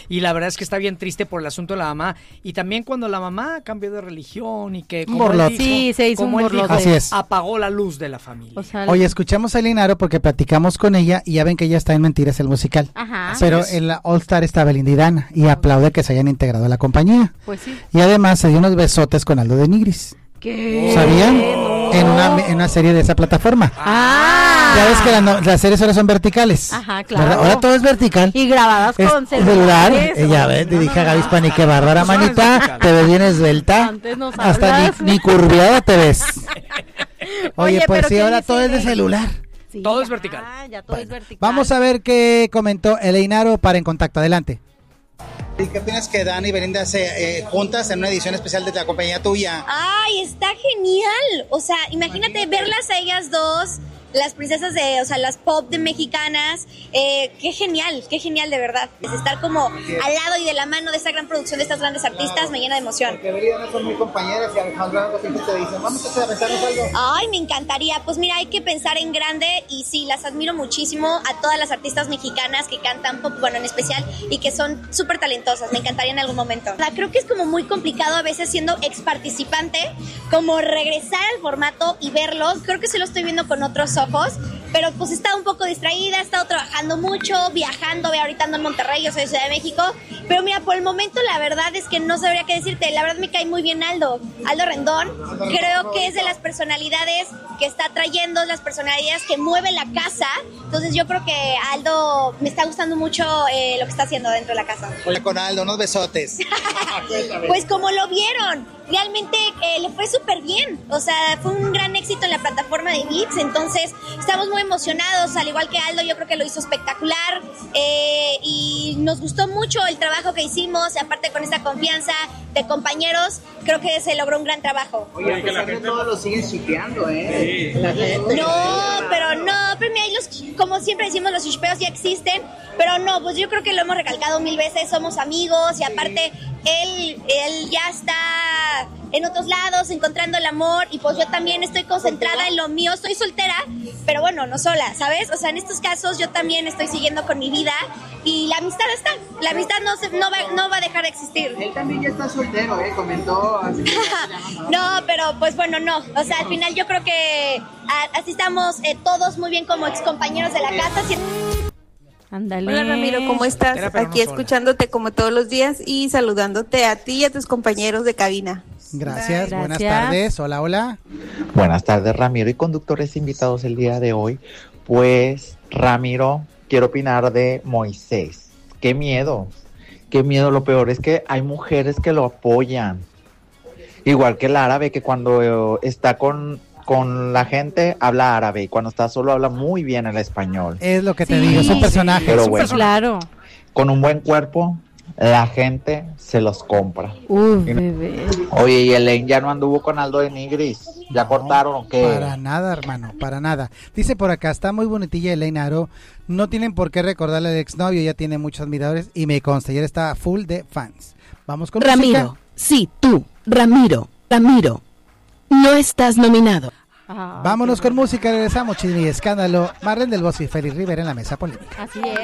y la verdad es que está bien triste por el asunto de la mamá, y también cuando la mamá cambió de religión y que como él dijo, sí, se hizo un como él dijo, borlote. Así es. apagó la luz de la familia. O sea, Oye, escuchamos a Elena Aro porque platicamos con ella y ya ven que ella está en Mentiras, el musical. Ajá. Pero es. en la All Star está Belinda y Dana y aplaude que se hayan integrado a la compañía. Pues sí. Y además se dio unos besotes con Aldo de Nigris. ¿Qué? ¿Sabían? No. En una serie de esa plataforma. Ah. Ya ves que las series ahora son verticales. Ajá, claro. ¿Verdad? Ahora todo es vertical. Y grabadas Es con celular. celulares. Ella ve, te dije a Gaby Spani, qué bárbara, Eso no es manita. vertical. Te ves bien esbelta. Antes nos Hasta hablas. ni curviada te ves. Oye, pues pero sí, ¿qué ahora dice todo es de ella? celular. Sí, Todo es ya, vertical. Ya todo es Bueno, vertical. vamos a ver qué comentó Elena Aro para En Contacto. Adelante. ¿Y qué opinas que Dana y Belinda se juntas en una edición especial de la compañía tuya? Ay, está genial. O sea, imagínate verlas a ellas dos, las princesas de, o sea, las pop de mexicanas. Qué genial de verdad. Es estar como al lado y de la mano de esta gran producción de estas grandes artistas me llena de emoción. Porque Belinda y Dana son muy compañeras y Alejandro Blanco siempre te dicen, vamos a pensarnos algo. Ay, me encantaría. Pues mira, hay que pensar en grande y sí, las admiro muchísimo a todas las artistas mexicanas que cantan pop, bueno, en especial, y que son súper talentosas. Me encantaría en algún momento. Creo que es como muy complicado a veces siendo ex participante, como regresar al formato y verlos. Creo que sí lo estoy viendo con otros ojos, pero pues he estado un poco distraída, he estado trabajando mucho, viajando, ahorita ando en Monterrey, yo soy de Ciudad de México, pero mira, por el momento la verdad es que no sabría qué decirte. La verdad me cae muy bien Aldo Rendón. Creo que es de las personalidades que está trayendo, las personalidades que mueve la casa. Entonces yo creo que Aldo me está gustando mucho lo que está haciendo dentro de la casa. Oye, con Aldo, unos besotes. Pues como lo vieron, realmente le fue súper bien. O sea, fue un gran éxito en la plataforma de ViX. Entonces estamos muy emocionados, al igual que Aldo. Yo creo que lo hizo espectacular y nos gustó mucho el trabajo que hicimos. Aparte, con esta confianza de compañeros, creo que se logró un gran trabajo. Oye, a pesar de todo lo siguen shipeando, ¿eh? La gente. No, pero mira, como siempre decimos, los chispeos ya existen, pero no, pues yo creo que lo hemos recalcado 1000 veces, somos amigos y aparte él ya está en otros lados encontrando el amor y pues yo también estoy concentrada en lo mío, estoy soltera, pero bueno, no sola, ¿sabes? O sea, en estos casos yo también estoy siguiendo con mi vida y la amistad está, la amistad no va a dejar de existir. Él también ya está soltero, comentó. Así que No, pero pues bueno, no. O sea, al final yo creo que así estamos todos muy bien como ex compañeros de la casa. Ándale. Hola Ramiro, ¿cómo estás? Era, pero Aquí no sola. escuchándote como todos los días y saludándote a ti y a tus compañeros de cabina. Gracias, Gracias. buenas tardes. Hola, hola. Buenas tardes, Ramiro y conductores invitados el día de hoy. Pues, Ramiro, quiero opinar de Moisés. ¡Qué miedo! ¡Qué miedo! Lo peor es que hay mujeres que lo apoyan. Igual que el árabe, que cuando está con la gente habla árabe y cuando está solo habla muy bien el español. Es lo que te Sí, digo, es un personaje. Pero Sí, bueno, claro. con un buen cuerpo, la gente se los compra. Bebé. Oye, y Elaine ya no anduvo con Aldo de Nigris. ¿Ya cortaron o qué? Para nada, hermano, para nada. Dice por acá, está muy bonitilla Elena Aro. No tienen por qué recordarle al exnovio, ya tiene muchos admiradores y me consta, ya está full de fans. Vamos con Ramiro, música. sí, tú, Ramiro, no estás nominado. Ah, Vámonos con música, regresamos, Chisme y Escándalo. Marlene del Bosque y Félix Rivera en la mesa polémica. así es.